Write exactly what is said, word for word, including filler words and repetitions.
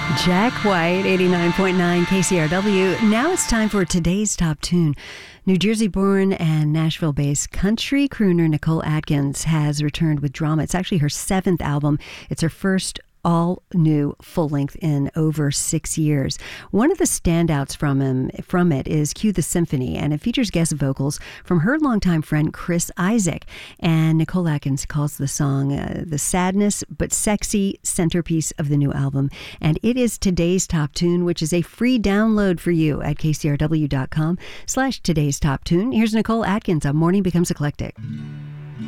Jack White, eighty-nine point nine K C R W. Now it's time for today's top tune. New Jersey-born and Nashville-based country crooner Nicole Atkins has returned with drama. It's actually her seventh album. It's her first all-new full-length in over six years. One of the standouts from him from it is Cue the Symphony, and it features guest vocals from her longtime friend Chris Isaak. And Nicole Atkins calls the song uh, the sadness but sexy centerpiece of the new album. And it is today's top tune, which is a free download for you at kcrw.com slash today's top tune. Here's Nicole Atkins on Morning Becomes Eclectic.